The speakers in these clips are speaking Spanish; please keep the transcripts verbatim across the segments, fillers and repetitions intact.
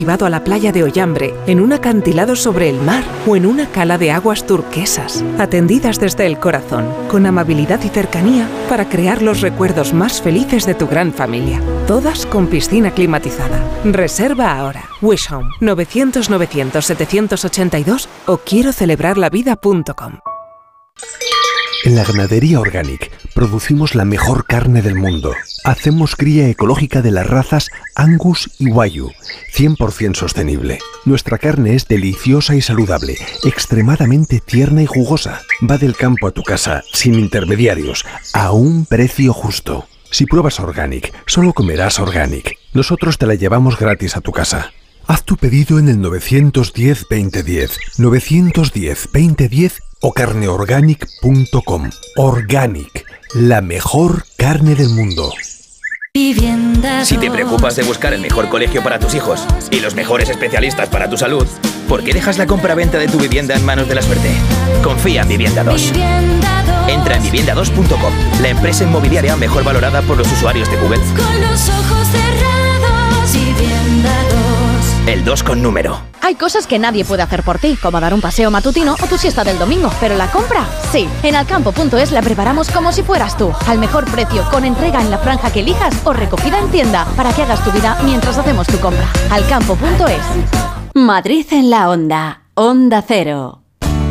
Llevado a la playa de Ollambre, en un acantilado sobre el mar o en una cala de aguas turquesas, atendidas desde el corazón, con amabilidad y cercanía para crear los recuerdos más felices de tu gran familia. Todas con piscina climatizada. Reserva ahora. Wish Home novecientos novecientos setecientos ochenta y dos o quiero celebrar la vida punto com. En la Ganadería Organic producimos la mejor carne del mundo. Hacemos cría ecológica de las razas Angus y Wagyu, cien por ciento sostenible. Nuestra carne es deliciosa y saludable, extremadamente tierna y jugosa. Va del campo a tu casa, sin intermediarios, a un precio justo. Si pruebas Organic, solo comerás Organic. Nosotros te la llevamos gratis a tu casa. Haz tu pedido en el nueve uno cero, veinte diez, nueve uno cero, veinte diez o carne organic punto com. Organic, la mejor carne del mundo. Si te preocupas de buscar el mejor colegio para tus hijos y los mejores especialistas para tu salud, ¿por qué dejas la compra-venta de tu vivienda en manos de la suerte? Confía en Vivienda dos. Entra en vivienda dos punto com, la empresa inmobiliaria mejor valorada por los usuarios de Google. Con los ojos cerrados, Vivienda dos. El dos con número. Hay cosas que nadie puede hacer por ti, como dar un paseo matutino o tu siesta del domingo, pero la compra, sí. En alcampo punto es la preparamos como si fueras tú, al mejor precio, con entrega en la franja que elijas o recogida en tienda, para que hagas tu vida mientras hacemos tu compra. alcampo punto es. Madrid en la onda. Onda Cero.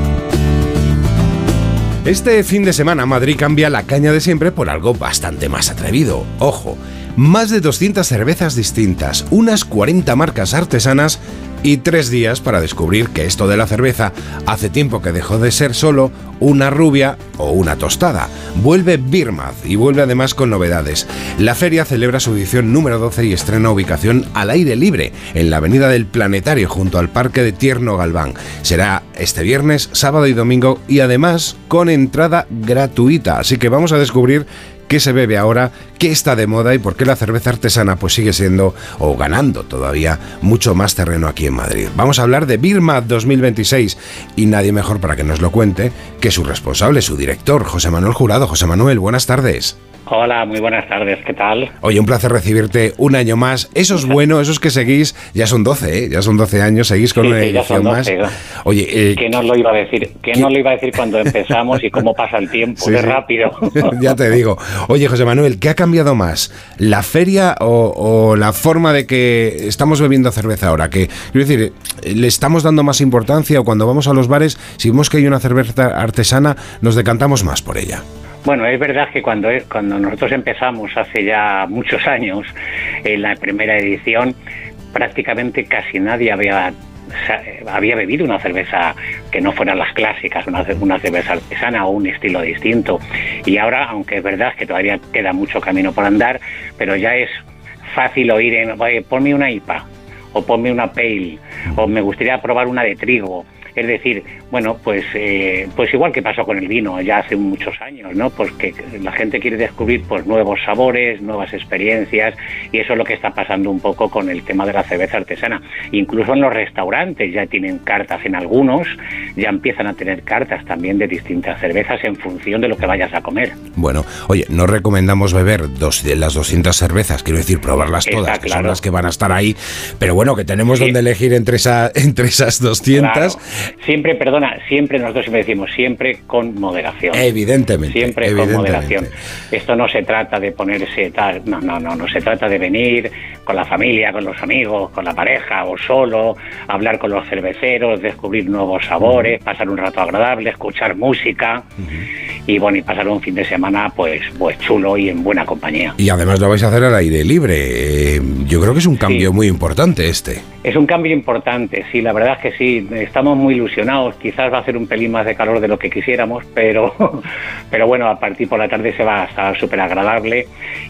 Este fin de semana Madrid cambia la caña de siempre por algo bastante más atrevido. Ojo, más de doscientas cervezas distintas, unas cuarenta marcas artesanas y tres días para descubrir que esto de la cerveza hace tiempo que dejó de ser solo una rubia o una tostada. Vuelve Birmaz y vuelve además con novedades. La feria celebra su edición número doce y estrena ubicación al aire libre en la Avenida del Planetario junto al Parque de Tierno Galván. Será este viernes, sábado y domingo y además con entrada gratuita. Así que vamos a descubrir qué se bebe ahora, qué está de moda y por qué la cerveza artesana pues sigue siendo, o ganando todavía, mucho más terreno aquí en Madrid. Vamos a hablar de Birmaz dos mil veintiséis y nadie mejor para que nos lo cuente que su responsable, su director, José Manuel Jurado. José Manuel, buenas tardes. Hola, muy buenas tardes, ¿qué tal? Oye, un placer recibirte un año más. Eso es bueno, esos que seguís, ya son doce, ¿eh? Ya son doce años, seguís con sí, una sí, edición doce, más. Oye, eh, ¿qué nos lo iba a decir? ¿Qué, ¿Qué nos lo iba a decir cuando empezamos y cómo pasa el tiempo? Sí, de sí. rápido. Ya te digo. Oye, José Manuel, ¿qué ha cambiado más? ¿La feria o, o la forma de que estamos bebiendo cerveza ahora? Que, quiero decir, ¿le estamos dando más importancia o cuando vamos a los bares, si vemos que hay una cerveza artesana, nos decantamos más por ella? Bueno, es verdad que cuando, cuando nosotros empezamos hace ya muchos años, en la primera edición, prácticamente casi nadie había, había bebido una cerveza que no fueran las clásicas, una, una cerveza artesana o un estilo distinto. Y ahora, aunque es verdad que todavía queda mucho camino por andar, pero ya es fácil oír en, oye, ponme una I P A, o ponme una Pale, o me gustaría probar una de trigo. Es decir, bueno, pues eh, pues igual que pasó con el vino ya hace muchos años, ¿no? Pues que la gente quiere descubrir pues nuevos sabores, nuevas experiencias, y eso es lo que está pasando un poco con el tema de la cerveza artesana. Incluso en los restaurantes ya tienen cartas, en algunos ya empiezan a tener cartas también de distintas cervezas en función de lo que vayas a comer. Bueno, oye, no recomendamos beber dos de las doscientas cervezas, quiero decir, probarlas todas, Está que claro. son las que van a estar ahí, pero bueno, que tenemos sí. donde elegir entre, esa, entre esas doscientas. Claro. Siempre, perdona, siempre nosotros siempre decimos, siempre con moderación. Evidentemente. Siempre evidentemente. con moderación. Esto no se trata de ponerse tal, no, no, no, no se trata de venir con la familia, con los amigos, con la pareja o solo, hablar con los cerveceros, descubrir nuevos sabores, uh-huh. pasar un rato agradable, escuchar música uh-huh. y bueno, y pasar un fin de semana pues, pues chulo y en buena compañía. Y además lo vais a hacer al aire libre. Eh, yo creo que es un cambio sí. muy importante este. Es un cambio importante, sí, la verdad es que sí, estamos muy ilusionados, quizás va a hacer un pelín más de calor de lo que quisiéramos, pero pero bueno, a partir por la tarde se va a estar súper agradable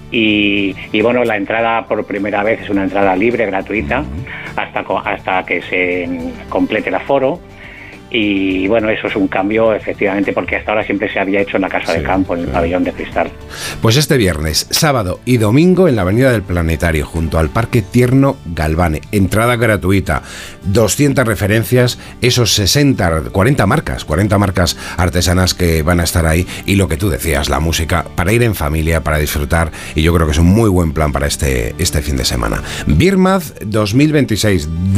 y, y bueno, la entrada por primera vez es una entrada libre, gratuita, hasta, hasta que se complete el aforo. Y bueno, eso es un cambio efectivamente porque hasta ahora siempre se había hecho en la Casa sí, de Campo, en el claro. pabellón de cristal. Pues este viernes, sábado y domingo en la Avenida del Planetario junto al Parque Tierno Galván, entrada gratuita, doscientas referencias, esos sesenta, cuarenta marcas, cuarenta marcas artesanas que van a estar ahí y lo que tú decías, la música para ir en familia, para disfrutar, y yo creo que es un muy buen plan para este, este fin de semana. Birmaz dos mil veintiséis.